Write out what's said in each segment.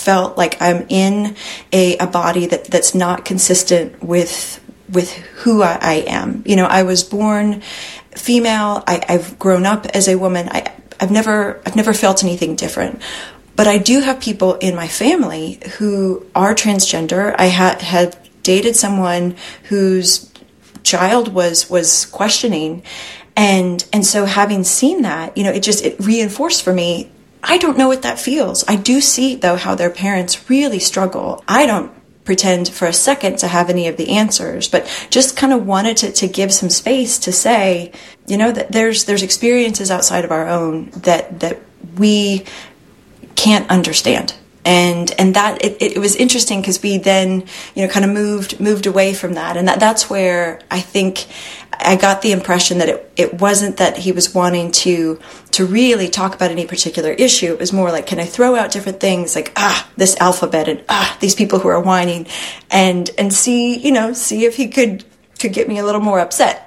felt like I'm in a body that's not consistent with who I am. You know, I was born female. I've grown up as a woman. I've never felt anything different. But I do have people in my family who are transgender. I had dated someone whose child was questioning, and so having seen that, you know, it reinforced for me, I don't know what that feels. I do see, though, how their parents really struggle. I don't pretend for a second to have any of the answers, but just kind of wanted to give some space to say, you know, that there's experiences outside of our own that we can't understand. And that it was interesting because we then, you know, kind of moved away from that. And that's where I think I got the impression that it wasn't that he was wanting to really talk about any particular issue. It was more like, can I throw out different things like, this alphabet and these people who are whining, and see if he could get me a little more upset.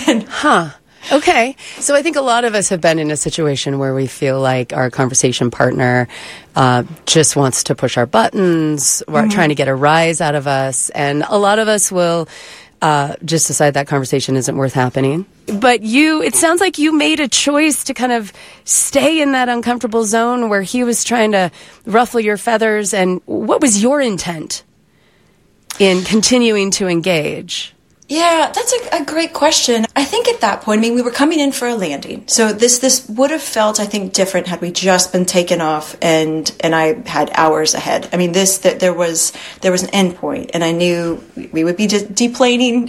Okay. So I think a lot of us have been in a situation where we feel like our conversation partner just wants to push our buttons, or trying to get a rise out of us. And a lot of us will just decide that conversation isn't worth happening. But it sounds like you made a choice to kind of stay in that uncomfortable zone where he was trying to ruffle your feathers. And what was your intent in continuing to engage? Yeah, that's a great question. I think at that point, I mean, we were coming in for a landing. So this would have felt, I think, different had we just been taken off and I had hours ahead. I mean, there was an end point, and I knew we would be deplaning,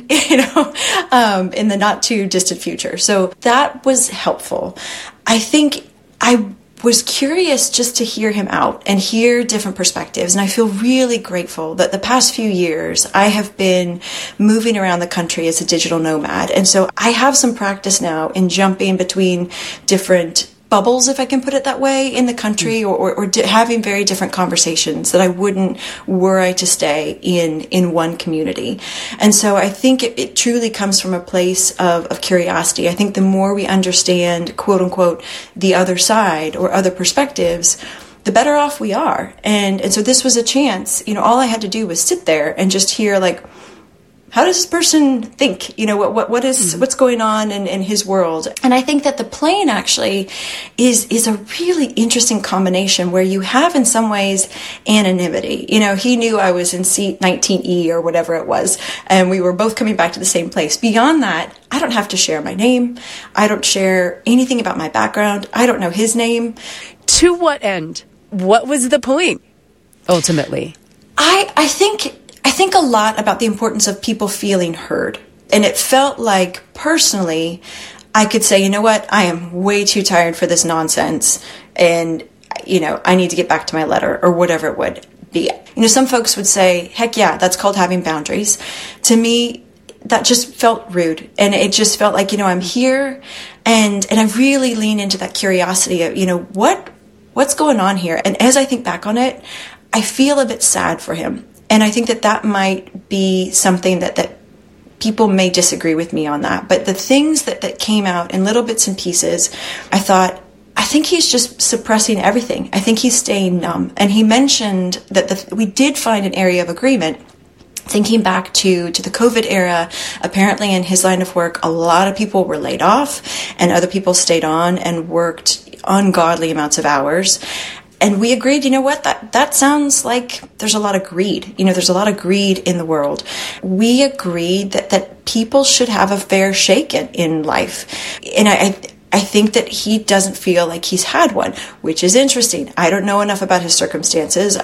in the not too distant future. So that was helpful. I think I was curious just to hear him out and hear different perspectives. And I feel really grateful that the past few years I have been moving around the country as a digital nomad. And so I have some practice now in jumping between different bubbles, if I can put it that way, in the country, or having very different conversations that I wouldn't worry to stay in one community. And so I think it truly comes from a place of curiosity. I think the more we understand, quote unquote, the other side or other perspectives, the better off we are. And so this was a chance, all I had to do was sit there and just hear, like, how does this person think? What's going on in his world? And I think that the plane actually is a really interesting combination where you have, in some ways, anonymity. He knew I was in seat 19E or whatever it was, and we were both coming back to the same place. Beyond that, I don't have to share my name. I don't share anything about my background. I don't know his name. To what end? What was the point, ultimately? I think a lot about the importance of people feeling heard. And it felt like, personally, I could say, you know what, I am way too tired for this nonsense. And, I need to get back to my letter, or whatever it would be. Some folks would say, heck yeah, that's called having boundaries. To me, that just felt rude. And it just felt like, I'm here. And I really lean into that curiosity of, what's going on here? And as I think back on it, I feel a bit sad for him. And I think that might be something that people may disagree with me on that. But the things that came out in little bits and pieces, I think he's just suppressing everything. I think he's staying numb. And he mentioned that we did find an area of agreement. Thinking back to the COVID era, apparently in his line of work, a lot of people were laid off and other people stayed on and worked ungodly amounts of hours. And we agreed, that sounds like there's a lot of greed. There's a lot of greed in the world. We agreed that people should have a fair shake in life. And I think that he doesn't feel like he's had one, which is interesting. I don't know enough about his circumstances,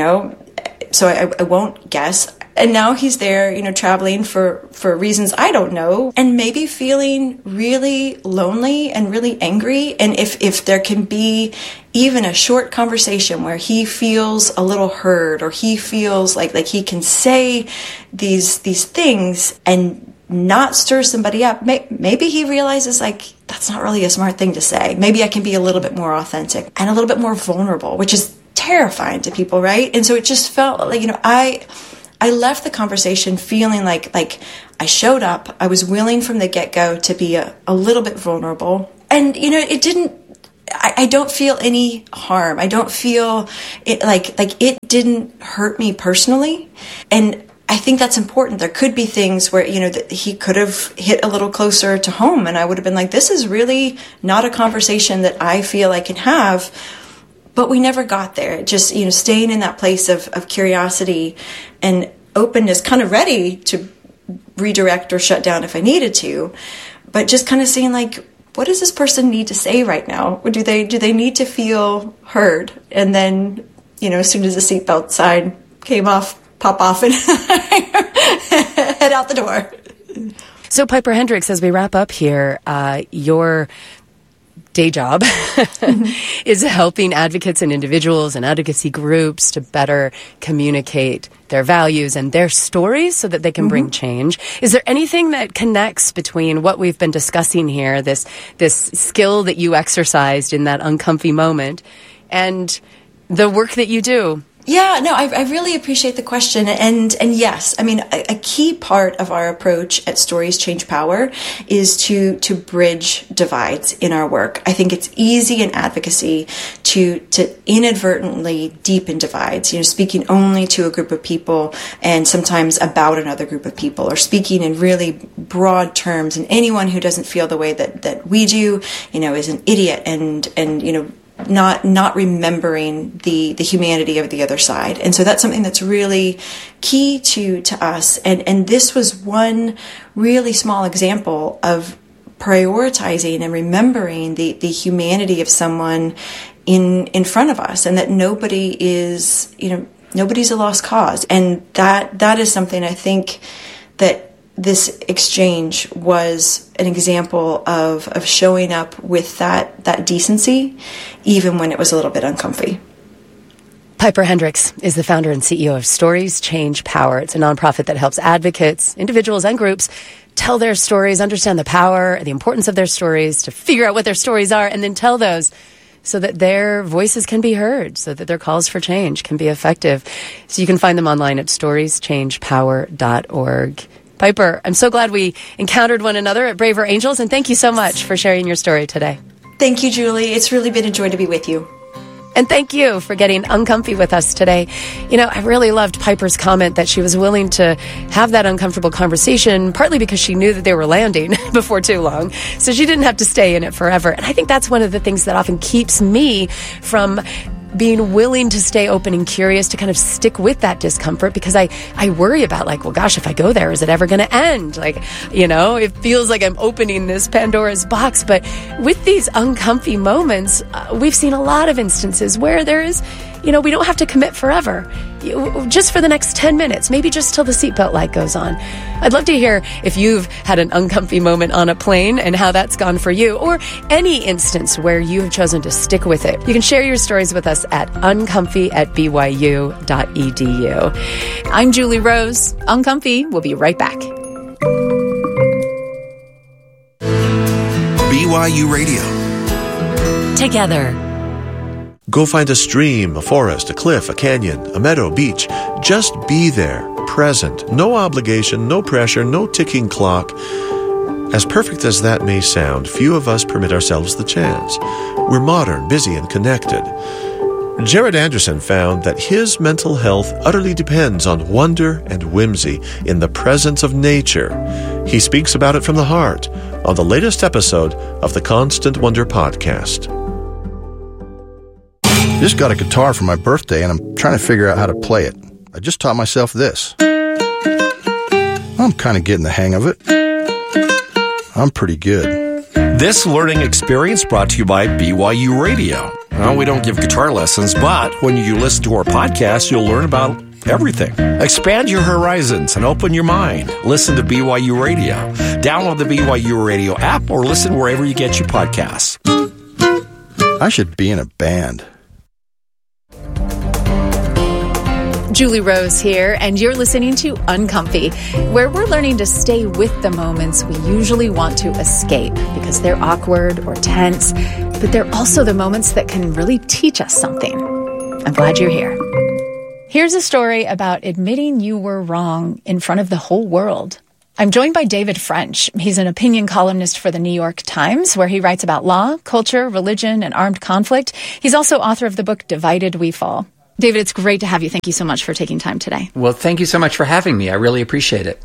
so I won't guess. And now he's there, traveling for reasons I don't know, and maybe feeling really lonely and really angry. And if there can be even a short conversation where he feels a little heard, or he feels like he can say these things and not stir somebody up, maybe he realizes, like, that's not really a smart thing to say. Maybe I can be a little bit more authentic and a little bit more vulnerable, which is terrifying to people, right? And so it just felt like, I left the conversation feeling like I showed up. I was willing from the get-go to be a little bit vulnerable. And, it didn't I don't feel any harm. I don't feel it like it didn't hurt me personally. And I think that's important. There could be things where, that he could have hit a little closer to home, and I would have been like, this is really not a conversation that I feel I can have. But we never got there. Just, staying in that place of curiosity and openness, kind of ready to redirect or shut down if I needed to, but just kind of seeing like, what does this person need to say right now? Or do they need to feel heard? And then, as soon as the seatbelt sign came off, pop off and head out the door. So Piper Hendricks, as we wrap up here, your day job is helping advocates and individuals and advocacy groups to better communicate their values and their stories so that they can bring change. Is there anything that connects between what we've been discussing here, this skill that you exercised in that uncomfy moment, and the work that you do? Yeah, no, I really appreciate the question. And yes, I mean, a key part of our approach at Stories Change Power is to bridge divides in our work. I think it's easy in advocacy to inadvertently deepen divides, speaking only to a group of people and sometimes about another group of people, or speaking in really broad terms. And anyone who doesn't feel the way that we do, is an idiot and not remembering the humanity of the other side. And so that's something that's really key to us. And this was one really small example of prioritizing and remembering the humanity of someone in front of us, and that nobody is, nobody's a lost cause. And that is something I think that this exchange was an example of showing up with that decency, even when it was a little bit uncomfy. Piper Hendricks is the founder and CEO of Stories Change Power. It's a nonprofit that helps advocates, individuals, and groups tell their stories, understand the power, the importance of their stories, to figure out what their stories are, and then tell those so that their voices can be heard, so that their calls for change can be effective. So you can find them online at storieschangepower.org. Piper, I'm so glad we encountered one another at Braver Angels, and thank you so much for sharing your story today. Thank you, Julie. It's really been a joy to be with you. And thank you for getting uncomfy with us today. I really loved Piper's comment that she was willing to have that uncomfortable conversation, partly because she knew that they were landing before too long, so she didn't have to stay in it forever. And I think that's one of the things that often keeps me from being willing to stay open and curious, to kind of stick with that discomfort, because I worry about, like, well, gosh, if I go there, is it ever going to end? Like, it feels like I'm opening this Pandora's box. But with these uncomfy moments, we've seen a lot of instances where there is, we don't have to commit forever. Just for the next 10 minutes, maybe just till the seatbelt light goes on. I'd love to hear if you've had an uncomfy moment on a plane and how that's gone for you, or any instance where you have chosen to stick with it. You can share your stories with us at uncomfy@byu.edu. I'm Julie Rose. Uncomfy. We'll be right back. BYU Radio. Together. Go find a stream, a forest, a cliff, a canyon, a meadow, beach. Just be there, present. No obligation, no pressure, no ticking clock. As perfect as that may sound, few of us permit ourselves the chance. We're modern, busy, and connected. Jared Anderson found that his mental health utterly depends on wonder and whimsy in the presence of nature. He speaks about it from the heart on the latest episode of the Constant Wonder podcast. I just got a guitar for my birthday, and I'm trying to figure out how to play it. I just taught myself this. I'm kind of getting the hang of it. I'm pretty good. This learning experience brought to you by BYU Radio. Well, we don't give guitar lessons, but when you listen to our podcast, you'll learn about everything. Expand your horizons and open your mind. Listen to BYU Radio. Download the BYU Radio app or listen wherever you get your podcasts. I should be in a band. Julie Rose here, and you're listening to Uncomfy, where we're learning to stay with the moments we usually want to escape because they're awkward or tense, but they're also the moments that can really teach us something. I'm glad you're here. Here's a story about admitting you were wrong in front of the whole world. I'm joined by David French. He's an opinion columnist for the New York Times, where he writes about law, culture, religion, and armed conflict. He's also author of the book Divided We Fall. David, it's great to have you. Thank you so much for taking time today. Well, thank you so much for having me. I really appreciate it.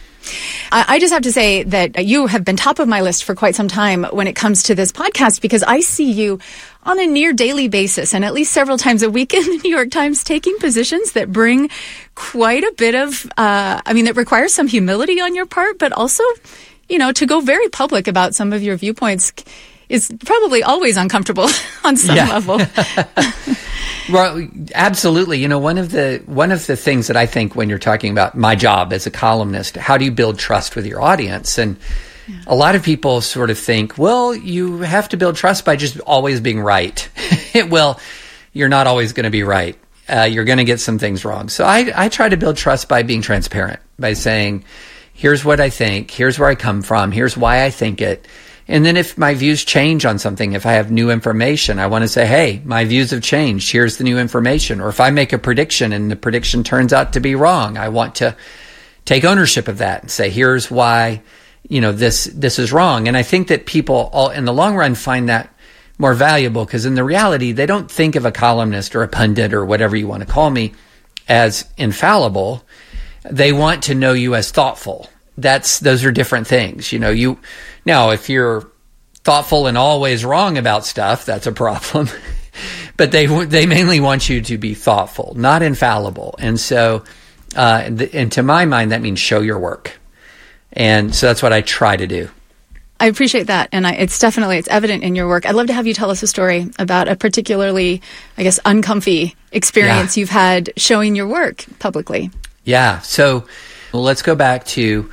I just have to say that you have been top of my list for quite some time when it comes to this podcast, because I see you on a near daily basis and at least several times a week in the New York Times taking positions that bring quite a bit of, that requires some humility on your part, but also, to go very public about some of your viewpoints is probably always uncomfortable on some level. Well, absolutely. One of the things that I think when you're talking about my job as a columnist, how do you build trust with your audience? And a lot of people sort of think, well, you have to build trust by just always being right. Well, you're not always going to be right. You're going to get some things wrong. So I try to build trust by being transparent, by saying, here's what I think, here's where I come from, here's why I think it. And then if my views change on something, if I have new information, I want to say, hey, my views have changed. Here's the new information. Or if I make a prediction and the prediction turns out to be wrong, I want to take ownership of that and say, here's why, this is wrong. And I think that people all in the long run find that more valuable, because in the reality, they don't think of a columnist or a pundit or whatever you want to call me as infallible. They want to know you as thoughtful. Those are different things. Now, if you're thoughtful and always wrong about stuff, that's a problem. But they mainly want you to be thoughtful, not infallible. And so, and to my mind, that means show your work. And so that's what I try to do. I appreciate that. And it's evident in your work. I'd love to have you tell us a story about a particularly, uncomfy experience you've had showing your work publicly. Yeah. So let's go back to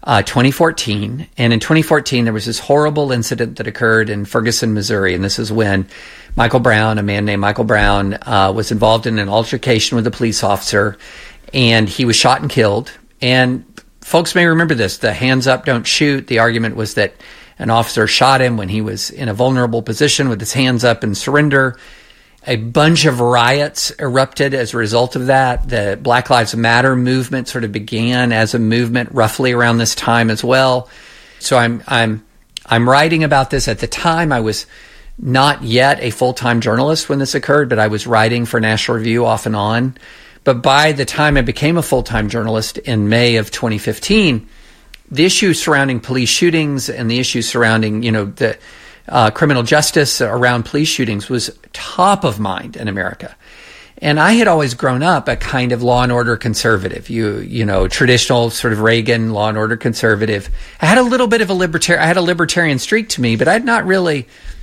2014. And in 2014, there was this horrible incident that occurred in Ferguson, Missouri. And this is when a man named Michael Brown, was involved in an altercation with a police officer, and he was shot and killed. And folks may remember this, the hands up, don't shoot. The argument was that an officer shot him when he was in a vulnerable position with his hands up in surrender. A bunch of riots erupted as a result of that. The Black Lives Matter movement sort of began as a movement roughly around this time as well. So I'm writing about this. At the time, I was not yet a full-time journalist when this occurred, but I was writing for National Review off and on. But by the time I became a full-time journalist in May of 2015, the issues surrounding police shootings and the issues surrounding, the criminal justice around police shootings was top of mind in America. And I had always grown up a kind of law and order conservative, traditional sort of Reagan law and order conservative. I had a little bit of a libertarian streak to me, but I'd not really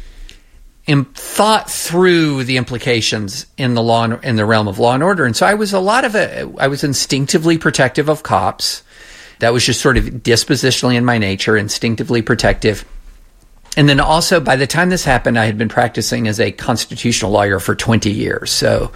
thought through the implications in the realm of law and order. And so I was instinctively protective of cops. That was just sort of dispositionally in my nature, instinctively protective. And then also, by the time this happened, I had been practicing as a constitutional lawyer for 20 years. So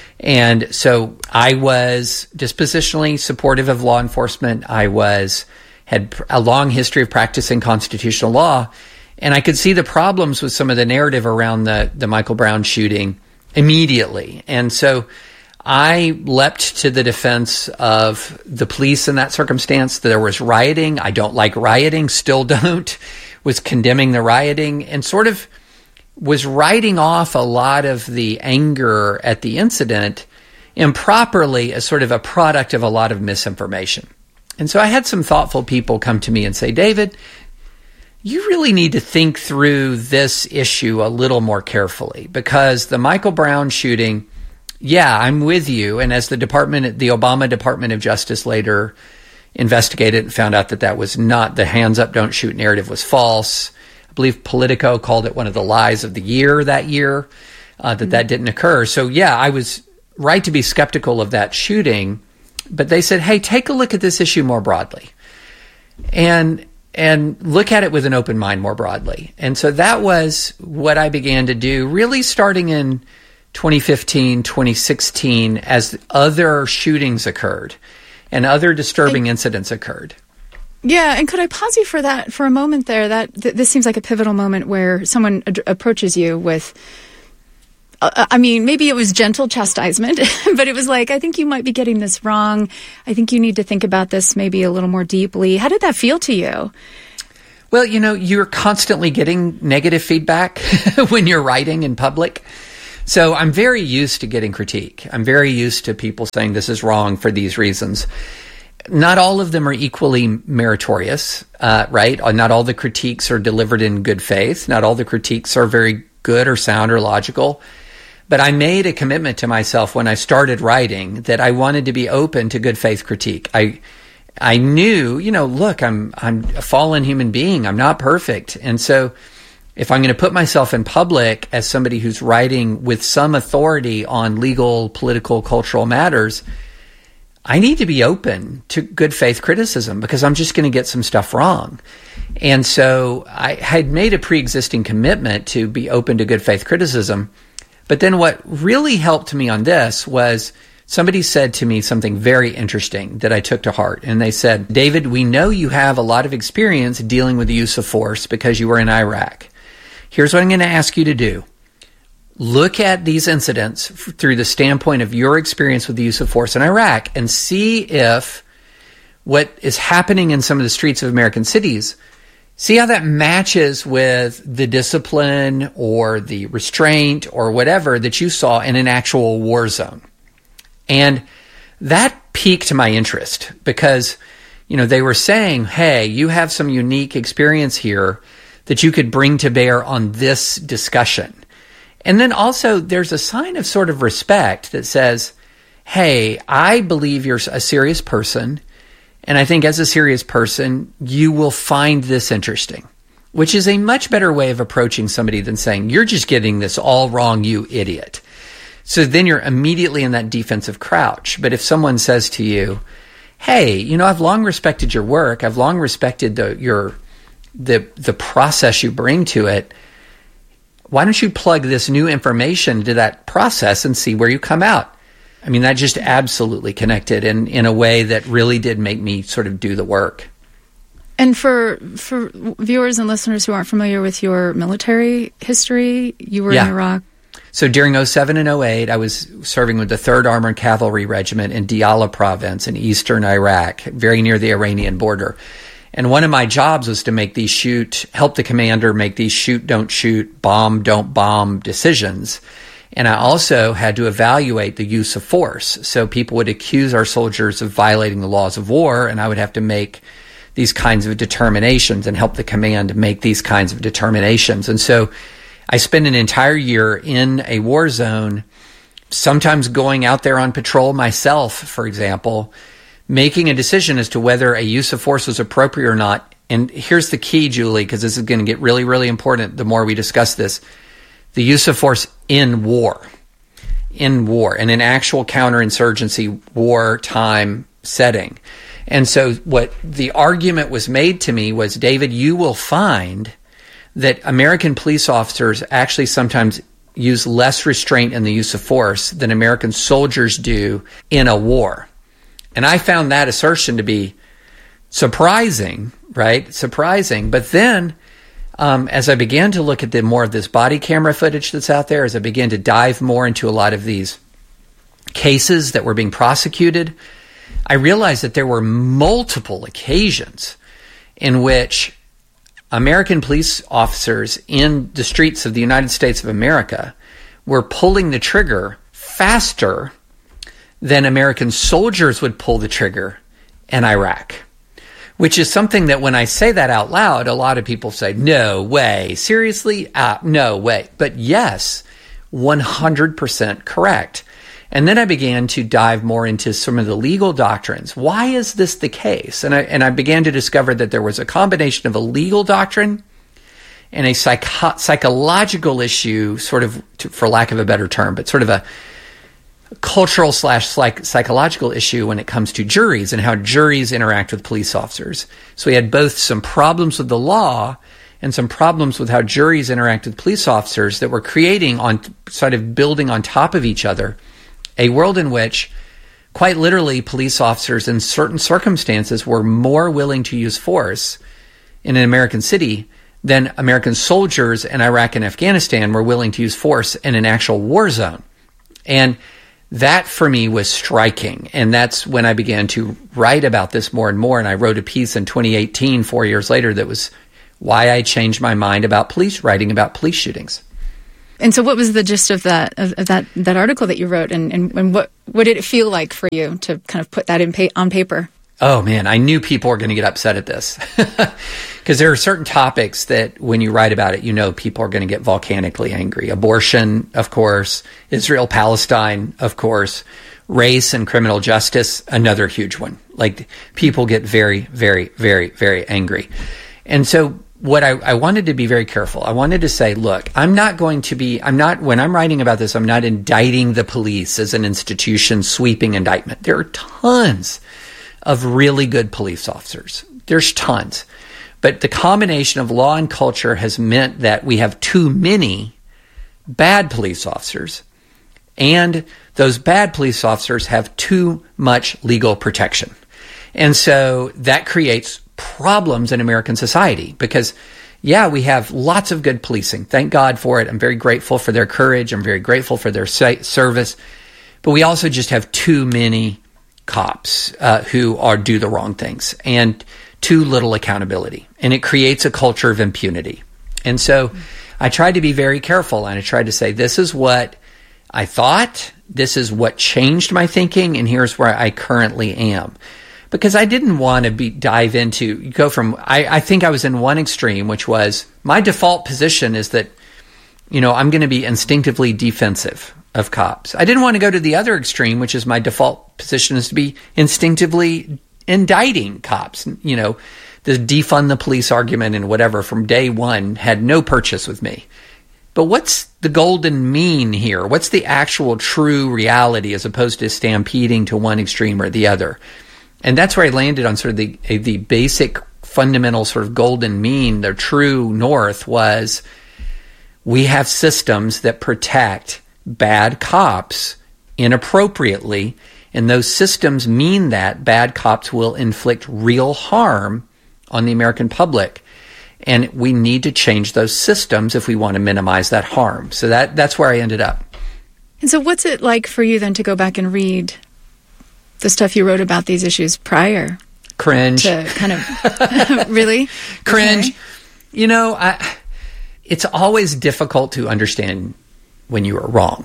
I was dispositionally supportive of law enforcement. I had a long history of practicing constitutional law, and I could see the problems with some of the narrative around the Michael Brown shooting immediately. And so I leapt to the defense of the police in that circumstance. There was rioting. I don't like rioting, still don't. Was condemning the rioting and sort of was writing off a lot of the anger at the incident improperly as sort of a product of a lot of misinformation. And so I had some thoughtful people come to me and say, David, you really need to think through this issue a little more carefully, because the Michael Brown shooting, I'm with you. And as the Obama Department of Justice later investigated and found out that was not, the hands up, don't shoot narrative was false. I believe Politico called it one of the lies of the year that year, that didn't occur. So I was right to be skeptical of that shooting, but they said, hey, take a look at this issue more broadly and look at it with an open mind more broadly. And so that was what I began to do, really starting in 2015, 2016, as other shootings occurred and other disturbing incidents occurred. Yeah, and could I pause you for a moment there? This seems like a pivotal moment where someone approaches you with I mean, maybe it was gentle chastisement, but it was like, I think you might be getting this wrong. I think you need to think about this maybe a little more deeply. How did that feel to you? Well, you're constantly getting negative feedback when you're writing in public. So I'm very used to getting critique. I'm very used to people saying this is wrong for these reasons. Not all of them are equally meritorious, right? Not all the critiques are delivered in good faith. Not all the critiques are very good or sound or logical. But I made a commitment to myself when I started writing that I wanted to be open to good faith critique. I knew, look, I'm a fallen human being. I'm not perfect. And so if I'm going to put myself in public as somebody who's writing with some authority on legal, political, cultural matters, I need to be open to good faith criticism because I'm just going to get some stuff wrong. And so I had made a pre-existing commitment to be open to good faith criticism. But then what really helped me on this was somebody said to me something very interesting that I took to heart. And they said, David, we know you have a lot of experience dealing with the use of force because you were in Iraq. Here's what I'm going to ask you to do. Look at these incidents through the standpoint of your experience with the use of force in Iraq and see if what is happening in some of the streets of American cities, see how that matches with the discipline or the restraint or whatever that you saw in an actual war zone. And that piqued my interest because, they were saying, hey, you have some unique experience here that you could bring to bear on this discussion. And then also there's a sign of sort of respect that says, hey, I believe you're a serious person. And I think as a serious person, you will find this interesting, which is a much better way of approaching somebody than saying, you're just getting this all wrong, you idiot. So then you're immediately in that defensive crouch. But if someone says to you, hey, I've long respected your work. I've long respected the process you bring to it. Why don't you plug this new information into that process and see where you come out? I mean, that just absolutely connected in a way that really did make me sort of do the work. And for viewers and listeners who aren't familiar with your military history, you were in Iraq. So during 2007 and 2008, I was serving with the 3rd Armored Cavalry Regiment in Diyala province in eastern Iraq, very near the Iranian border. And one of my jobs was to help the commander make these shoot, don't shoot, bomb, don't bomb decisions. And I also had to evaluate the use of force. So people would accuse our soldiers of violating the laws of war, and I would have to make these kinds of determinations and help the command make these kinds of determinations. And so I spent an entire year in a war zone, sometimes going out there on patrol myself, for example, making a decision as to whether a use of force was appropriate or not. And here's the key, Julie, because this is going to get really, really important the more we discuss this. The use of force in war, in an actual counterinsurgency wartime setting. And so what the argument was made to me was, David, you will find that American police officers actually sometimes use less restraint in the use of force than American soldiers do in a war. And I found that assertion to be surprising, right? Surprising. But then as I began to look at more of this body camera footage that's out there, as I began to dive more into a lot of these cases that were being prosecuted, I realized that there were multiple occasions in which American police officers in the streets of the United States of America were pulling the trigger faster than American soldiers would pull the trigger in Iraq, which is something that when I say that out loud, a lot of people say, no way, seriously? No way. But yes, 100% correct. And then I began to dive more into some of the legal doctrines. Why is this the case? And I began to discover that there was a combination of a legal doctrine and a psychological issue, sort of, for lack of a better term, but sort of a cultural / psychological issue when it comes to juries and how juries interact with police officers. So we had both some problems with the law and some problems with how juries interact with police officers that were creating sort of building on top of each other a world in which, quite literally, police officers in certain circumstances were more willing to use force in an American city than American soldiers in Iraq and Afghanistan were willing to use force in an actual war zone. And that for me was striking. And that's when I began to write about this more and more. And I wrote a piece in 2018, 4 years later, that was why I changed my mind about writing about police shootings. And so what was the gist of that article that you wrote? And what did it feel like for you to kind of put that on paper? Oh, man, I knew people were going to get upset at this because there are certain topics that when you write about it, you know people are going to get volcanically angry. Abortion, of course, Israel, Palestine, of course, race and criminal justice, another huge one. Like people get very, very, very, very angry. And so what I wanted to be very careful. I wanted to say, look, when I'm writing about this, I'm not indicting the police as an institution, sweeping indictment. There are tons of really good police officers. There's tons. But the combination of law and culture has meant that we have too many bad police officers, and those bad police officers have too much legal protection. And so that creates problems in American society because, yeah, we have lots of good policing. Thank God for it. I'm very grateful for their courage. I'm very grateful for their service. But we also just have too many cops who do the wrong things and too little accountability. And it creates a culture of impunity. And so I tried to be very careful, and I tried to say, this is what I thought, this is what changed my thinking, and here's where I currently am. Because I didn't want to go from, I think I was in one extreme, which was my default position is that, I'm going to be instinctively defensive of cops. I didn't want to go to the other extreme, which is my default position is to be instinctively indicting cops. The defund the police argument and whatever from day one had no purchase with me. But what's the golden mean here? What's the actual true reality as opposed to stampeding to one extreme or the other? And that's where I landed on sort of the basic fundamental sort of golden mean. The true north was we have systems that protect bad cops inappropriately, and those systems mean that bad cops will inflict real harm on the American public. And we need to change those systems if we want to minimize that harm. So that's where I ended up. And so what's it like for you then to go back and read the stuff you wrote about these issues prior? Cringe. To kind of, really? Cringe. Okay. It's always difficult to understand when you are wrong,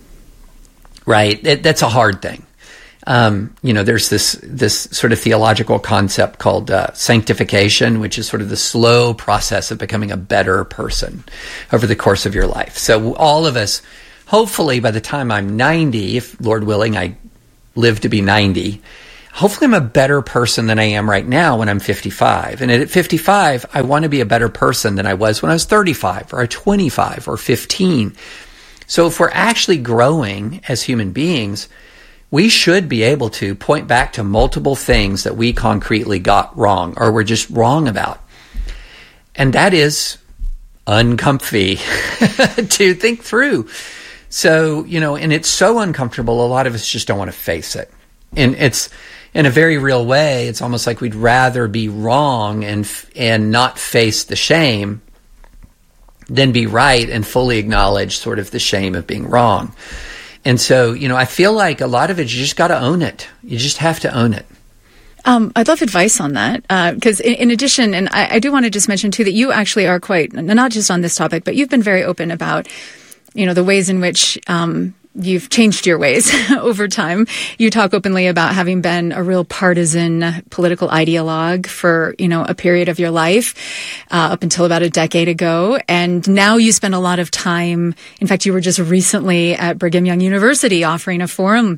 right? That's a hard thing. There's this sort of theological concept called sanctification, which is sort of the slow process of becoming a better person over the course of your life. So all of us, hopefully by the time I'm 90, if Lord willing, I live to be 90, hopefully I'm a better person than I am right now when I'm 55. And at 55, I want to be a better person than I was when I was 35 or 25 or 15. So if we're actually growing as human beings, we should be able to point back to multiple things that we concretely got wrong or were just wrong about. And that is uncomfy to think through. So, and it's so uncomfortable, a lot of us just don't want to face it. And it's, in a very real way, it's almost like we'd rather be wrong and not face the shame than be right and fully acknowledge sort of the shame of being wrong. And so, I feel like a lot of it, you just got to own it. You just have to own it. I'd love advice on that, because in addition, and I do want to just mention too, that you actually are quite, not just on this topic, but you've been very open about, the ways in which you've changed your ways over time. You talk openly about having been a real partisan political ideologue for, a period of your life, up until about a decade ago. And now you spend a lot of time, in fact, you were just recently at Brigham Young University offering a forum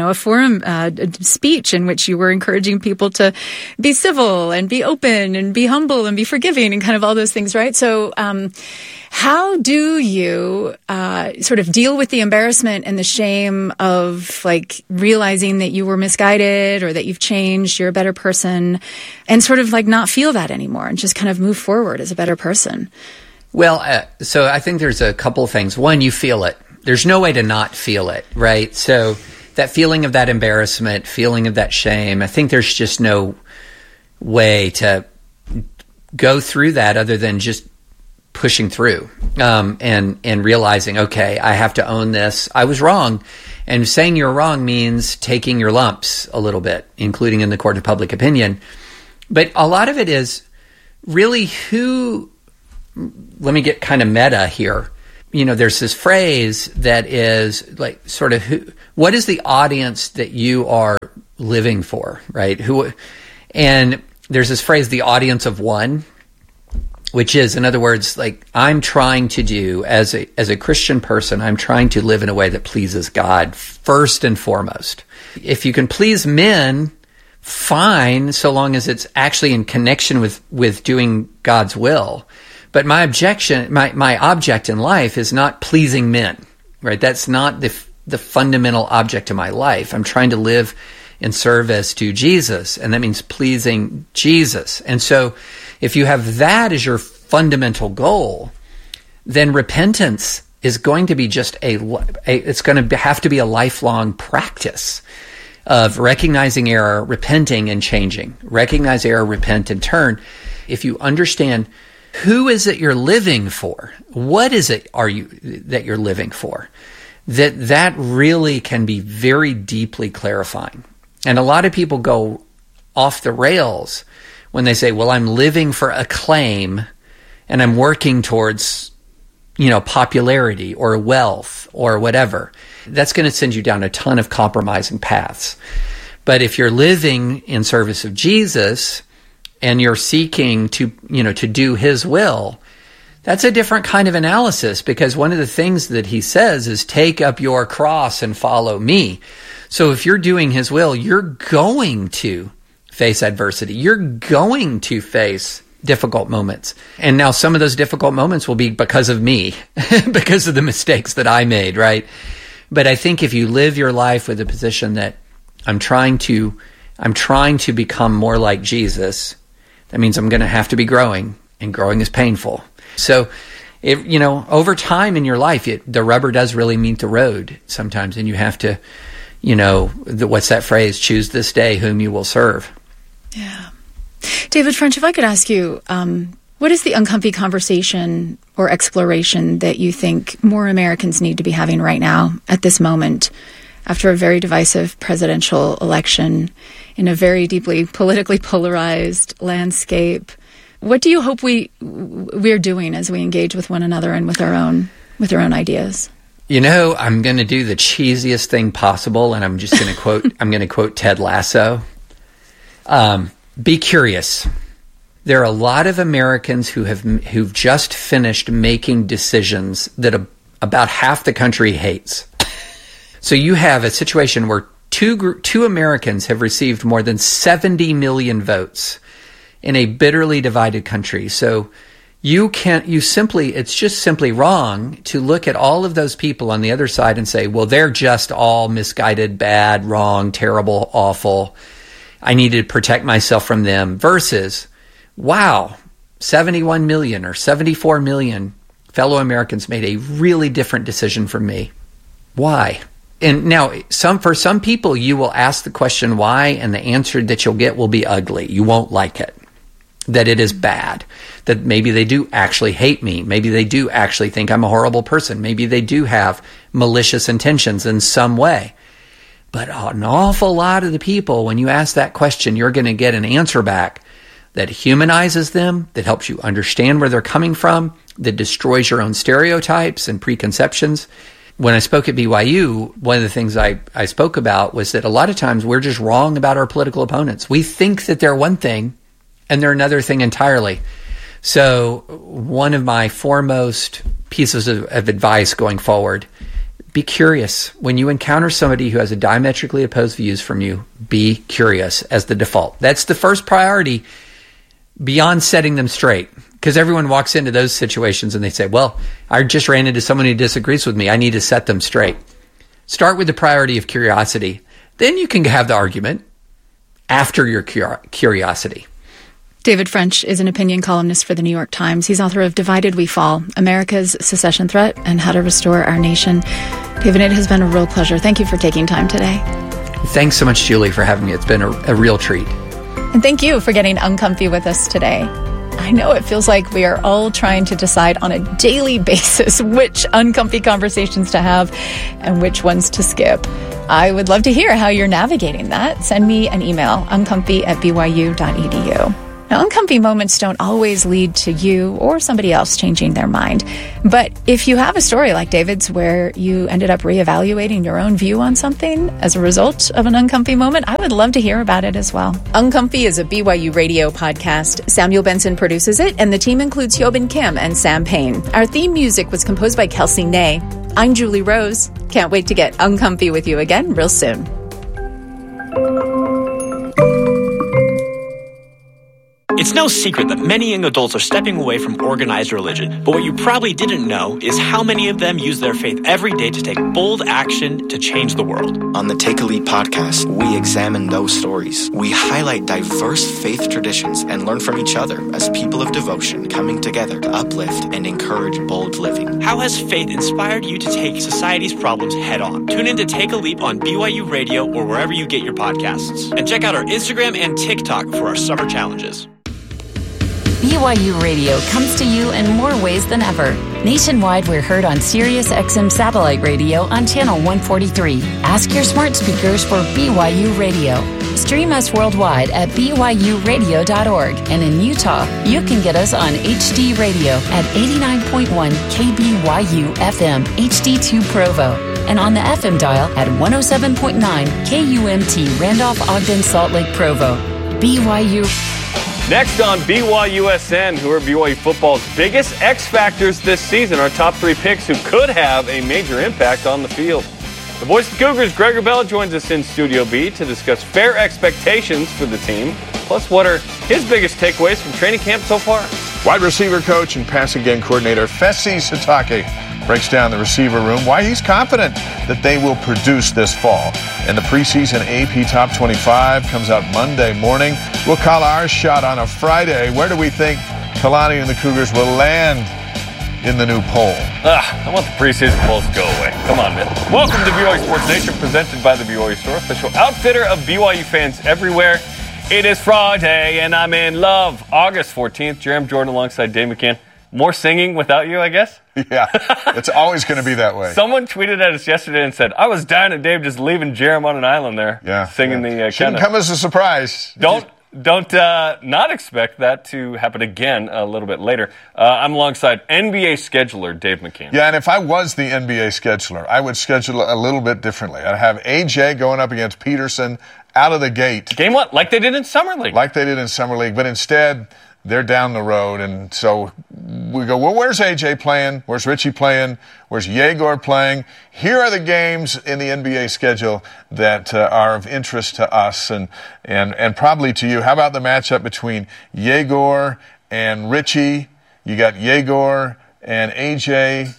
speech in which you were encouraging people to be civil and be open and be humble and be forgiving and kind of all those things, right? So, how do you sort of deal with the embarrassment and the shame of realizing that you were misguided or that you've changed, you're a better person, and sort of not feel that anymore and just kind of move forward as a better person? Well, so I think there's a couple of things. One, you feel it. There's no way to not feel it, right? So that feeling of that embarrassment, feeling of that shame, I think there's just no way to go through that other than just pushing through, and realizing, okay, I have to own this. I was wrong. And saying you're wrong means taking your lumps a little bit, including in the court of public opinion. But a lot of it is really let me get kind of meta here. There's this phrase that is like sort of what is the audience that you are living for, right? And there's this phrase, the audience of one, which is, in other words, like I'm trying to do as a Christian person, I'm trying to live in a way that pleases God first and foremost. If you can please men, fine, so long as it's actually in connection with doing God's will. But my object in life is not pleasing men, right? That's not the fundamental object of my life. I'm trying to live in service to Jesus, and that means pleasing Jesus. And so if you have that as your fundamental goal, then repentance is going to be it's going to have to be a lifelong practice of recognizing error, repenting, and changing. Recognize error, repent, and turn. If you understand who is it you're living for, what is it that you're living for, that really can be very deeply clarifying. And a lot of people go off the rails when they say, well, I'm living for acclaim and I'm working towards, popularity or wealth or whatever. That's going to send you down a ton of compromising paths. But if you're living in service of Jesus and you're seeking to do his will, that's a different kind of analysis, because one of the things that he says is take up your cross and follow me. So if you're doing his will, you're going to face adversity. You're going to face difficult moments. And now some of those difficult moments will be because of me, because of the mistakes that I made, right? But I think if you live your life with a position that I'm trying to become more like Jesus, that means I'm going to have to be growing, and growing is painful. So, over time in your life, the rubber does really meet the road sometimes, and you have to, what's that phrase? Choose this day whom you will serve. Yeah. David French, if I could ask you, what is the uncomfy conversation or exploration that you think more Americans need to be having right now at this moment, after a very divisive presidential election in a very deeply politically polarized landscape? What do you hope we're doing as we engage with one another and with our own ideas? I'm going to do the cheesiest thing possible, and I'm just going to quote. I'm going to quote Ted Lasso. Be curious. There are a lot of Americans who've just finished making decisions that about half the country hates. So you have a situation where two Americans have received more than 70 million votes in a bitterly divided country. So it's just simply wrong to look at all of those people on the other side and say, well, they're just all misguided, bad, wrong, terrible, awful. I need to protect myself from them. Versus, wow, 71 million or 74 million fellow Americans made a really different decision from me. Why? And now, for some people, you will ask the question why, and the answer that you'll get will be ugly. You won't like it. That it is bad, that maybe they do actually hate me. Maybe they do actually think I'm a horrible person. Maybe they do have malicious intentions in some way. But an awful lot of the people, when you ask that question, you're going to get an answer back that humanizes them, that helps you understand where they're coming from, that destroys your own stereotypes and preconceptions. When I spoke at BYU, one of the things I spoke about was that a lot of times we're just wrong about our political opponents. We think that they're one thing, and they're another thing entirely. So one of my foremost pieces of advice going forward, be curious. When you encounter somebody who has a diametrically opposed views from you, be curious as the default. That's the first priority beyond setting them straight. Because everyone walks into those situations and they say, well, I just ran into someone who disagrees with me. I need to set them straight. Start with the priority of curiosity. Then you can have the argument after your curiosity. David French is an opinion columnist for the New York Times. He's author of Divided We Fall, America's Secession Threat and How to Restore Our Nation. David, it has been a real pleasure. Thank you for taking time today. Thanks so much, Julie, for having me. It's been a real treat. And thank you for getting uncomfy with us today. I know it feels like we are all trying to decide on a daily basis which uncomfy conversations to have and which ones to skip. I would love to hear how you're navigating that. Send me an email, uncomfy@byu.edu. Now, uncomfy moments don't always lead to you or somebody else changing their mind. But if you have a story like David's where you ended up reevaluating your own view on something as a result of an uncomfy moment, I would love to hear about it as well. Uncomfy is a BYU radio podcast. Samuel Benson produces it, and the team includes Hyobin Kim and Sam Payne. Our theme music was composed by Kelsey Ney. I'm Julie Rose. Can't wait to get uncomfy with you again real soon. It's no secret that many young adults are stepping away from organized religion, but what you probably didn't know is how many of them use their faith every day to take bold action to change the world. On the Take a Leap podcast, we examine those stories. We highlight diverse faith traditions and learn from each other as people of devotion coming together to uplift and encourage bold living. How has faith inspired you to take society's problems head on? Tune in to Take a Leap on BYU Radio or wherever you get your podcasts. And check out our Instagram and TikTok for our summer challenges. BYU Radio comes to you in more ways than ever. Nationwide, we're heard on Sirius XM satellite radio on channel 143. Ask your smart speakers for BYU Radio. Stream us worldwide at byuradio.org. And in Utah, you can get us on HD Radio at 89.1 KBYU FM HD2 Provo. And on the FM dial at 107.9 KUMT Randolph Ogden Salt Lake Provo. BYU. Next on BYUSN, who are BYU football's biggest X factors this season, our top 3 picks who could have a major impact on the field. The voice of the Cougars, Gregor Bell, joins us in Studio B to discuss fair expectations for the team, plus what are his biggest takeaways from training camp so far. Wide receiver coach and passing game coordinator Fesi Sitake breaks down the receiver room, why he's confident that they will produce this fall. And the preseason AP Top 25 comes out Monday morning. We'll call our shot on a Friday. Where do we think Kalani and the Cougars will land in the new poll? I want the preseason polls to go away. Come on, man. Welcome to BYU Sports Nation, presented by the BYU Store, official outfitter of BYU fans everywhere. It is Friday, and I'm in love. August 14th, Jerem Jordan alongside Dave McCann. More singing without you, I guess? Yeah, it's always going to be that way. Someone tweeted at us yesterday and said, I was dying at Dave just leaving Jerem on an island there. Yeah. Singing the Shouldn't come as a surprise. Don't not expect that to happen again a little bit later. I'm alongside NBA scheduler Dave McCann. Yeah, and if I was the NBA scheduler, I would schedule a little bit differently. I'd have AJ going up against Peterson out of the gate. Game what? Like they did in Summer League. Like they did in Summer League, but instead they're down the road, and so we go, well, where's AJ playing? Where's Richie playing? Where's Yegor playing? Here are the games in the NBA schedule that are of interest to us and probably to you. How about the matchup between Yegor and Richie? You got Yegor and AJ.